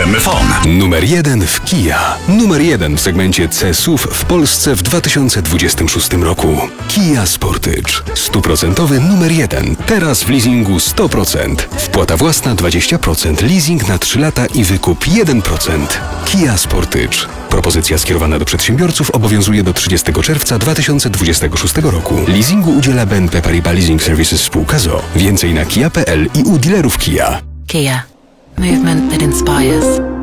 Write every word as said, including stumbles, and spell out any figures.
Mefon. Numer jeden w Kia. Numer jeden w segmencie C S U V w Polsce w dwa tysiące dwudziestym szóstym roku. Kia Sportage. Stuprocentowy numer jeden. Teraz w leasingu sto procent. Wpłata własna dwadzieścia procent. Leasing na trzy lata i wykup jeden procent. Kia Sportage. Propozycja skierowana do przedsiębiorców obowiązuje do trzydziestego czerwca dwa tysiące dwudziestego szóstego roku. Leasingu udziela B N P Paribas Leasing Services spółka z o o. Więcej na kia kropka p l i u dealerów Kia. Kia. Movement that inspires.